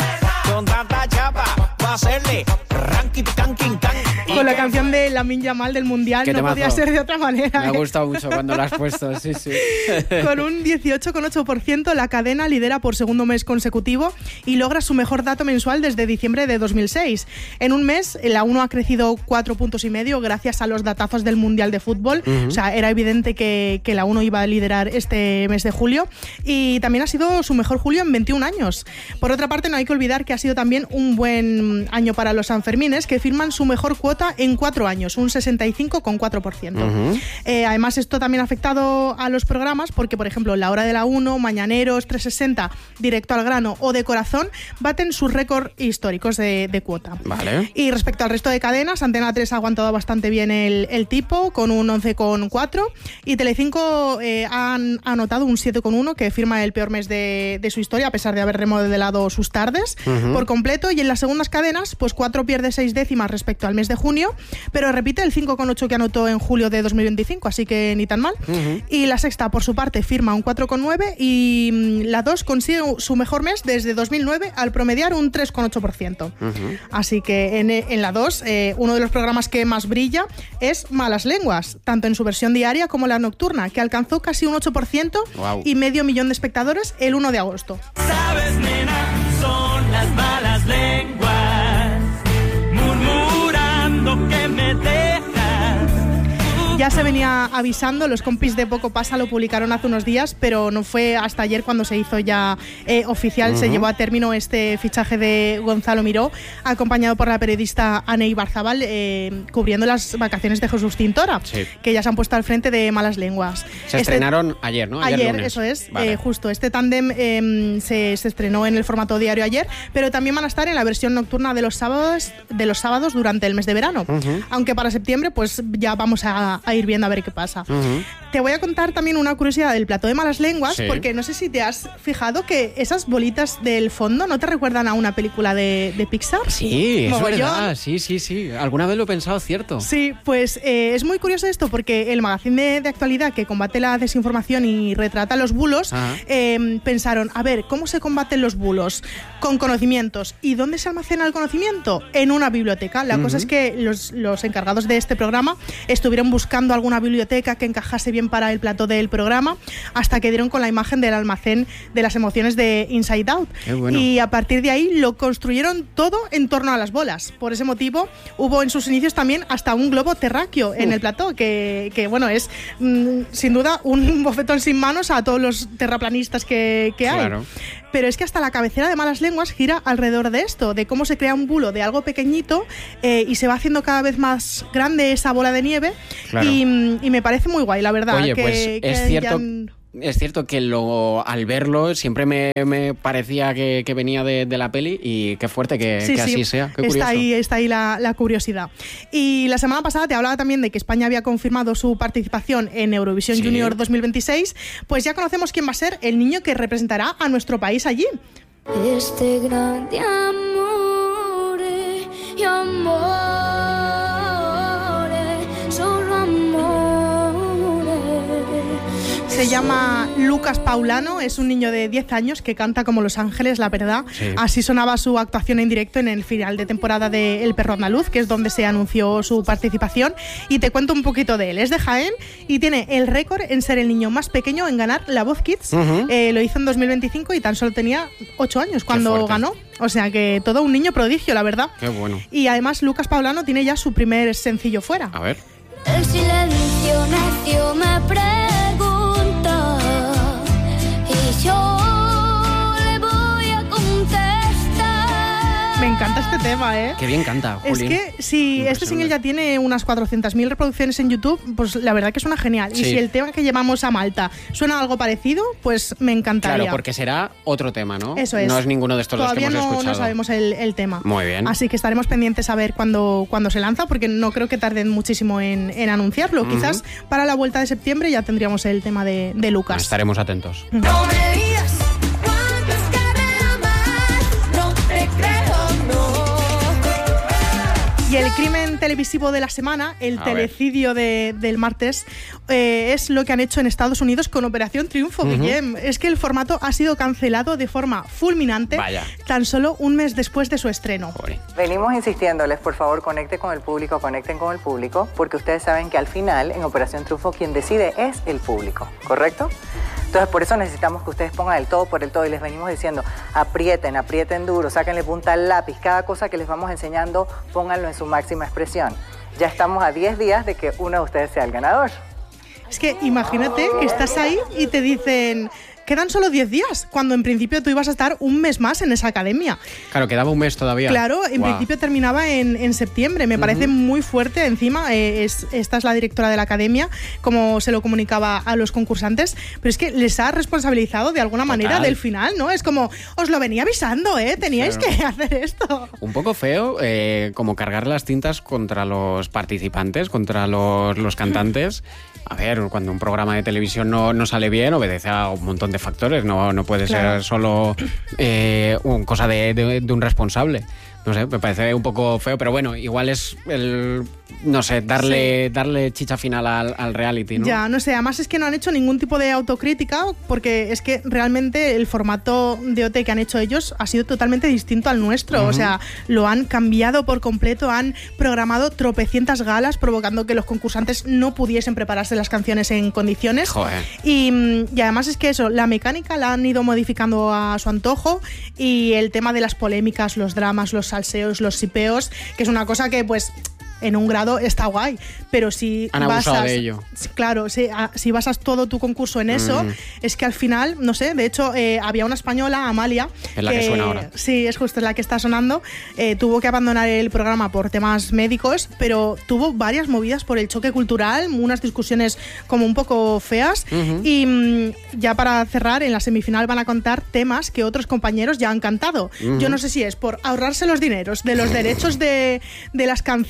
Speaker 15: Con tanta chapa, va a hacerle ranking, canking, can.
Speaker 13: Con la canción de Lamine Yamal del Mundial,
Speaker 6: Qué
Speaker 13: no
Speaker 6: temazo.
Speaker 13: podía ser de otra manera.
Speaker 6: Me ha
Speaker 13: ¿eh?
Speaker 6: gustado mucho cuando la has puesto, sí, sí.
Speaker 13: Con un dieciocho coma ocho por ciento, la cadena lidera por segundo mes consecutivo y logra su mejor dato mensual desde diciembre de dos mil seis. En un mes, la uno ha crecido cuatro puntos y medio gracias a los datazos del Mundial de Fútbol.
Speaker 6: Ujú.
Speaker 13: O sea, era evidente que, que la uno iba a liderar este mes de julio. Y también ha sido su mejor julio en veintiún años. Por otra parte, no hay que olvidar que ha sido también un buen año para los Sanfermines, que firman su mejor cuota en cuatro años, un sesenta y cinco coma cuatro por ciento.
Speaker 6: Ujú.
Speaker 13: Eh, además, esto también ha afectado a los programas porque, por ejemplo, La Hora de la uno, Mañaneros, trescientos sesenta, Directo al Grano o De Corazón baten sus récords históricos de, de cuota.
Speaker 6: Vale.
Speaker 13: Y respecto al resto de cadenas, Antena tres ha aguantado bastante bien el, el tipo, con un once coma cuatro, y Telecinco eh, han anotado un siete coma uno, que firma el peor mes de, de su historia, a pesar de haber remodelado sus tardes
Speaker 6: Ujú.
Speaker 13: por completo. Y en las segundas cadenas, pues cuatro pierde seis décimas respecto al mes de junio, pero repite el cinco coma ocho que anotó en julio de dos mil veinticinco, así que ni tan mal.
Speaker 6: Ujú.
Speaker 13: Y la sexta, por su parte, firma un cuatro coma nueve, y mm, la dos consigue su mejor mes desde dos mil nueve al promediar un tres coma ocho por ciento.
Speaker 6: Ujú.
Speaker 13: Así que en, en la dos, eh, uno de los programas que más brilla es Malas Lenguas, tanto en su versión diaria como la nocturna, que alcanzó casi un ocho por ciento
Speaker 6: Guau.
Speaker 13: y medio millón de espectadores el uno de agosto.
Speaker 15: Sabes, nena, son las malas lenguas, murmurando que me dejas.
Speaker 13: Ya se venía avisando, los compis de Poco Pasa lo publicaron hace unos días, pero no fue hasta ayer cuando se hizo ya eh, oficial.
Speaker 6: Uh-huh.
Speaker 13: Se llevó a término este fichaje de Gonzalo Miró, acompañado por la periodista Ane Ibarzabal, eh, cubriendo las vacaciones de Jesús Tintora,
Speaker 6: Sí.
Speaker 13: que ya se han puesto al frente de Malas Lenguas.
Speaker 6: Se
Speaker 13: Este-
Speaker 6: estrenaron ayer, ¿no?
Speaker 13: Ayer,
Speaker 6: lunes.
Speaker 13: eso es,
Speaker 6: Vale.
Speaker 13: eh, justo. Este tándem eh, se, se estrenó en el formato diario ayer, pero también van a estar en la versión nocturna de los sábados, de los sábados durante el mes de verano.
Speaker 6: Ujú.
Speaker 13: Aunque para septiembre, pues ya vamos a, a a ir viendo a ver qué pasa.
Speaker 6: Uh-huh.
Speaker 13: Te voy a contar también una curiosidad del plató de malas lenguas,
Speaker 6: sí.
Speaker 13: porque no sé si te has fijado que esas bolitas del fondo no te recuerdan a una película de, de Pixar.
Speaker 6: Sí, es
Speaker 13: Mogollón.
Speaker 6: verdad, sí, sí, sí. Alguna vez lo he pensado, cierto.
Speaker 13: Sí, pues eh, es muy curioso esto porque el magazine de, de actualidad que combate la desinformación y retrata los bulos, eh, pensaron, a ver, ¿cómo se combaten los bulos? Con conocimientos. ¿Y dónde se almacena el conocimiento? En una biblioteca. La uh-huh. cosa es que los, los encargados de este programa estuvieron buscando alguna biblioteca que encajase bien para el plató del programa, hasta que dieron con la imagen del almacén de las emociones de Inside Out.
Speaker 6: Qué bueno.
Speaker 13: Y a partir de ahí lo construyeron todo en torno a las bolas. Por ese motivo hubo en sus inicios también hasta un globo terráqueo en uh. el plató, que, que bueno, es mmm, sin duda un bofetón sin manos a todos los terraplanistas que, que hay.
Speaker 6: Claro.
Speaker 13: Pero es que hasta la cabecera de Malas Lenguas gira alrededor de esto, de cómo se crea un bulo de algo pequeñito eh, y se va haciendo cada vez más grande esa bola de nieve.
Speaker 6: Claro.
Speaker 13: y, y me parece muy guay, la verdad.
Speaker 6: Oye,
Speaker 13: que,
Speaker 6: pues
Speaker 13: que
Speaker 6: es cierto...
Speaker 13: hayan...
Speaker 6: Es cierto que lo, al verlo siempre me, me parecía que, que venía de, de la peli y qué fuerte que,
Speaker 13: sí,
Speaker 6: que
Speaker 13: sí,
Speaker 6: así sea. Qué
Speaker 13: está
Speaker 6: curioso.
Speaker 13: ahí, está ahí la, la curiosidad. Y la semana pasada te hablaba también de que España había confirmado su participación en Eurovisión sí. Junior dos mil veintiséis. Pues ya conocemos quién va a ser el niño que representará a nuestro país allí.
Speaker 16: Este grande amor y amor.
Speaker 13: Se llama Lucas Paulano, es un niño de diez años que canta como Los Ángeles, la verdad.
Speaker 6: Sí.
Speaker 13: Así sonaba su actuación en directo en el final de temporada de El Perro Andaluz, que es donde se anunció su participación. Y te cuento un poquito de él. Es de Jaén y tiene el récord en ser el niño más pequeño en ganar La Voz Kids. Uh-huh. Eh, lo hizo en dos mil veinticinco y tan solo tenía ocho años cuando ganó. O sea que todo un niño prodigio, la verdad.
Speaker 6: Qué bueno.
Speaker 13: Y además Lucas Paulano tiene ya su primer sencillo fuera.
Speaker 6: A ver.
Speaker 16: El silencio necio me pregunta y yo le voy a contestar.
Speaker 13: Me encanta este tema, ¿eh?
Speaker 6: Qué bien canta, Juli.
Speaker 13: Es que si este single ya tiene unas cuatrocientas mil reproducciones en YouTube, pues la verdad que suena genial. Sí. Y si el tema que llevamos a Malta suena algo parecido, pues me encantaría.
Speaker 6: Claro, porque será otro tema, ¿no?
Speaker 13: Eso es.
Speaker 6: No es ninguno de estos
Speaker 13: Todavía
Speaker 6: los que hemos
Speaker 13: no,
Speaker 6: escuchado.
Speaker 13: no sabemos el, el tema.
Speaker 6: Muy bien.
Speaker 13: Así que estaremos pendientes a ver cuándo, cuándo se lanza, porque no creo que tarden muchísimo en, en anunciarlo. Uh-huh. Quizás para la vuelta de septiembre ya tendríamos el tema de, de Lucas.
Speaker 6: Estaremos atentos.
Speaker 13: Uh-huh.
Speaker 16: No me digas cuánto es que me amas, no te creo, no.
Speaker 13: Y el crimen televisivo de la semana, el a telecidio de, del martes, eh, es lo que han hecho en Estados Unidos con Operación Triunfo, uh-huh. Guillem. Es que el formato ha sido cancelado de forma fulminante.
Speaker 6: Vaya.
Speaker 13: Tan solo un mes después de su estreno.
Speaker 6: Joder.
Speaker 17: Venimos insistiéndoles, por favor, conecten con el público, conecten con el público, porque ustedes saben que al final, en Operación Triunfo, quien decide es el público, ¿correcto? Entonces, por eso necesitamos que ustedes pongan el todo por el todo y les venimos diciendo, aprieten, aprieten duro, sáquenle punta al lápiz, cada cosa que les vamos enseñando, pónganlo en su máxima expresión. Ya estamos a diez días de que uno de ustedes sea el ganador.
Speaker 13: Es que imagínate que estás ahí y te dicen... Quedan solo diez días, cuando en principio tú ibas a estar un mes más en esa academia.
Speaker 6: Claro, quedaba un mes todavía.
Speaker 13: Claro, en
Speaker 6: wow.
Speaker 13: principio terminaba en, en septiembre. Me uh-huh. parece muy fuerte. Encima, eh, es, esta es la directora de la academia, como se lo comunicaba a los concursantes. Pero es que les ha responsabilizado de alguna manera Total. Del final, ¿no? Es como, os lo venía avisando, ¿eh? Teníais claro. que hacer esto.
Speaker 6: Un poco feo, eh, como cargar las tintas contra los participantes, contra los, los cantantes. A ver, cuando un programa de televisión no, no sale bien, obedece a un montón de factores, no, no puede claro. ser solo eh, un, cosa de, de, de un responsable. No sé, me parece un poco feo, pero bueno, igual es el, no sé, darle, sí. darle chicha final al, al reality, ¿no?
Speaker 13: Ya, no sé, además es que no han hecho ningún tipo de autocrítica, porque es que realmente el formato de O T que han hecho ellos ha sido totalmente distinto al nuestro, uh-huh. o sea, lo han cambiado por completo, han programado tropecientas galas, provocando que los concursantes no pudiesen prepararse las canciones en condiciones.
Speaker 6: Joder.
Speaker 13: Y, y además es que eso, la mecánica la han ido modificando a su antojo, y el tema de las polémicas, los dramas, los salseos, los sipeos, que es una cosa que pues en un grado está guay, pero si
Speaker 6: han abusado
Speaker 13: basas,
Speaker 6: de ello.
Speaker 13: Claro, si, a, si basas todo tu concurso en eso, mm. es que al final, no sé, de hecho eh, había una española, Amalia,
Speaker 6: es la que, que suena ahora.
Speaker 13: Sí, es justo la que está sonando, eh, tuvo que abandonar el programa por temas médicos, pero tuvo varias movidas por el choque cultural, unas discusiones como un poco feas, uh-huh. y mm, ya para cerrar, en la semifinal van a contar temas que otros compañeros ya han cantado. Uh-huh. Yo no sé si es por ahorrarse los dineros de los derechos de, de las canciones,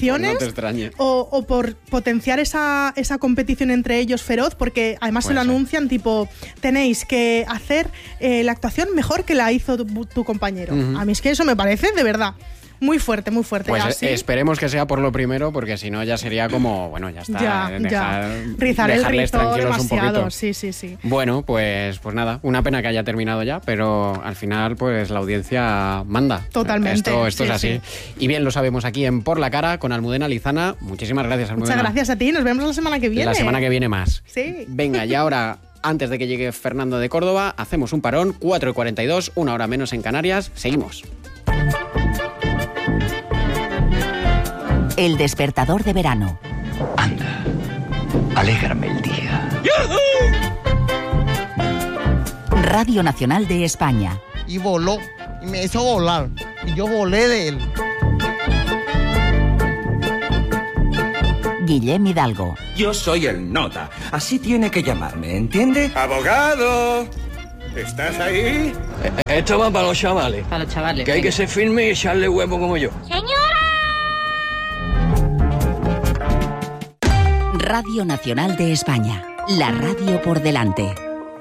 Speaker 6: te extrañe.
Speaker 13: O, o por potenciar esa, esa competición entre ellos feroz, porque además se lo anuncian tipo, tenéis que hacer eh, la actuación mejor que la hizo tu, tu compañero. Uh-huh. A mí es que eso me parece, de verdad, muy fuerte, muy fuerte.
Speaker 6: Pues
Speaker 13: así.
Speaker 6: Esperemos que sea por lo primero, porque si no ya sería como, bueno, ya está.
Speaker 13: Ya,
Speaker 6: dejar,
Speaker 13: ya. Rizar el rizo
Speaker 6: tranquilos un
Speaker 13: demasiado,
Speaker 6: poquito.
Speaker 13: sí, sí, sí.
Speaker 6: Bueno, pues, pues nada, una pena que haya terminado ya, pero al final pues la audiencia manda.
Speaker 13: Totalmente.
Speaker 6: Esto, esto
Speaker 13: sí,
Speaker 6: es así.
Speaker 13: Sí.
Speaker 6: Y bien lo sabemos aquí en Por la Cara con Almudena Lizana. Muchísimas gracias, Almudena.
Speaker 13: Muchas gracias a ti, nos vemos la semana que viene.
Speaker 6: La semana que viene más.
Speaker 13: Sí.
Speaker 6: Venga, y ahora, antes de que llegue Fernando de Córdoba, hacemos un parón, cuatro y cuarenta y dos, una hora menos en Canarias. Seguimos.
Speaker 5: El despertador de verano.
Speaker 18: Anda, alégrame el día.
Speaker 5: Radio Nacional de España.
Speaker 19: Y voló, y me hizo volar, y yo volé de él.
Speaker 5: Guillem Hidalgo.
Speaker 20: Yo soy el nota, así tiene que llamarme, ¿entiende?
Speaker 21: ¡Abogado! ¿Estás ahí?
Speaker 22: Esto va para los chavales.
Speaker 23: Para los chavales.
Speaker 22: Que hay que ser firme y echarle huevo como yo.
Speaker 23: ¡Señora!
Speaker 5: Radio Nacional de España. La radio por delante.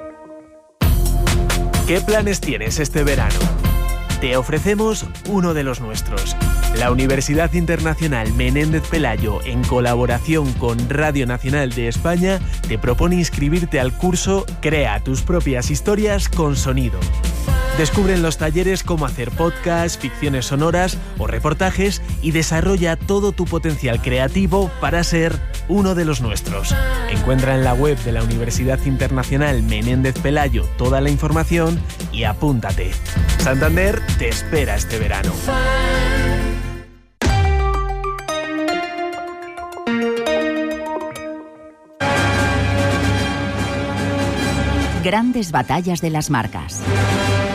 Speaker 24: ¿Qué planes tienes este verano? Te ofrecemos uno de los nuestros. La Universidad Internacional Menéndez Pelayo, en colaboración con Radio Nacional de España, te propone inscribirte al curso Crea tus propias historias con sonido. Descubre en los talleres cómo hacer podcasts, ficciones sonoras o reportajes y desarrolla todo tu potencial creativo para ser uno de los nuestros. Encuentra en la web de la Universidad Internacional Menéndez Pelayo toda la información y apúntate. Santander te espera este verano.
Speaker 5: Grandes batallas de las marcas.